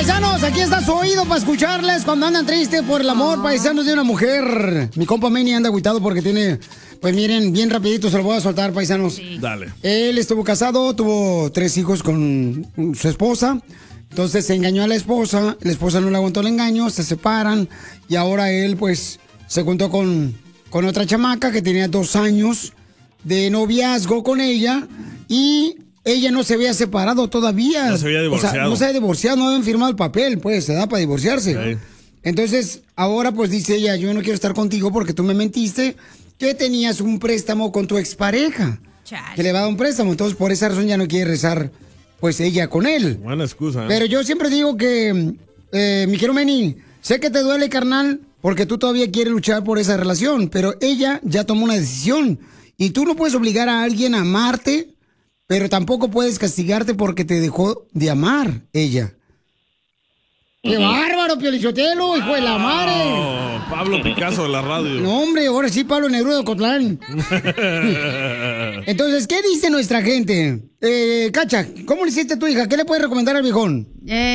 paisanos, aquí está su oído para escucharles cuando andan tristes por el amor, paisanos, de una mujer. Mi compa Manny anda agüitado porque tiene, pues miren, bien rapidito se lo voy a soltar, paisanos. Sí. Dale. Él estuvo casado, tuvo 3 hijos con su esposa. Entonces se engañó a la esposa no le aguantó el engaño, se separan y ahora él, pues, se juntó con otra chamaca que tenía 2 años de noviazgo con ella y ella no se había separado todavía. No se había divorciado. O sea, no se había divorciado, no habían firmado el papel, pues, se da para divorciarse. Sí. Entonces, ahora pues dice ella, yo no quiero estar contigo porque tú me mentiste que tenías un préstamo con tu expareja. Chale. Que le va a dar un préstamo, entonces por esa razón ya no quiere rezar, pues, ella con él. Buena excusa, ¿eh? Pero yo siempre digo que, mi querido Manny, sé que te duele, carnal, porque tú todavía quieres luchar por esa relación, pero ella ya tomó una decisión. Y tú no puedes obligar a alguien a amarte, pero tampoco puedes castigarte porque te dejó de amar ella. ¡Qué bárbaro, Piolichotelo, hijo de la madre! Pablo Picasso de la radio. No, hombre, ahora sí, Pablo Neruda de Cotlán. Entonces, ¿qué dice nuestra gente? Cacha, ¿cómo le hiciste a tu hija? ¿Qué le puedes recomendar al viejón?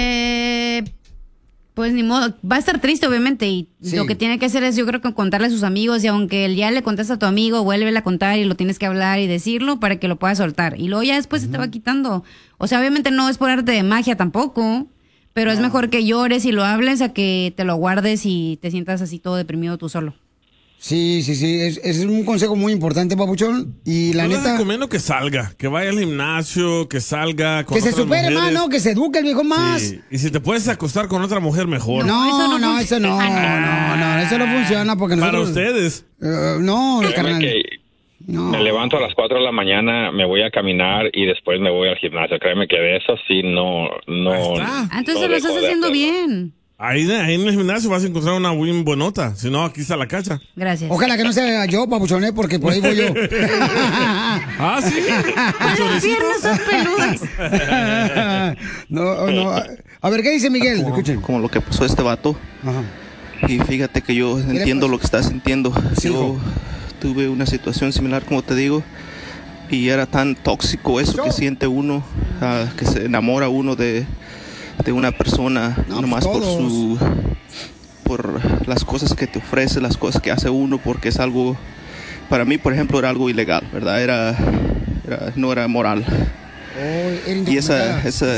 Pues ni modo, va a estar triste obviamente y Sí. lo que tiene que hacer es yo creo que contarle a sus amigos y aunque él ya le contaste a tu amigo, vuélvele a contar y lo tienes que hablar y decirlo para que lo puedas soltar y luego ya después se te va quitando. O sea, obviamente no es por arte de magia tampoco, pero es mejor que llores y lo hables a que te lo guardes y te sientas así todo deprimido tú solo. Sí, es un consejo muy importante, papuchón, y la Yo le neta... recomiendo que salga, que vaya al gimnasio, que salga con Que se otras supere más, mujeres. ¿no? Que se eduque el viejo más. Sí. Y si te puedes acostar con otra mujer, mejor. No, eso no Ah. funciona porque Para nosotros... ustedes. No, Créeme carnal. que me levanto a las 4 de la mañana, me voy a caminar y después me voy al gimnasio. Créeme que de eso sí no Entonces no lo estás dejo de haciendo hacerlo. bien. Ahí en el gimnasio vas a encontrar una bien buenota. Si no, aquí está la cacha. Gracias. Ojalá que no sea yo, papuchón, porque por ahí voy yo. Ah, sí. Las piernas son peludas. No. A ver, ¿qué dice Miguel? Escuchen. Como lo que pasó a este vato. Y fíjate que yo entiendo lo que estás sintiendo. Yo tuve una situación similar, como te digo, y era tan tóxico eso que siente uno, que se enamora uno de una persona, nomás por las cosas que te ofrece, las cosas que hace uno, porque es algo, para mí, por ejemplo, era algo ilegal, ¿verdad? No era moral. Era Y esa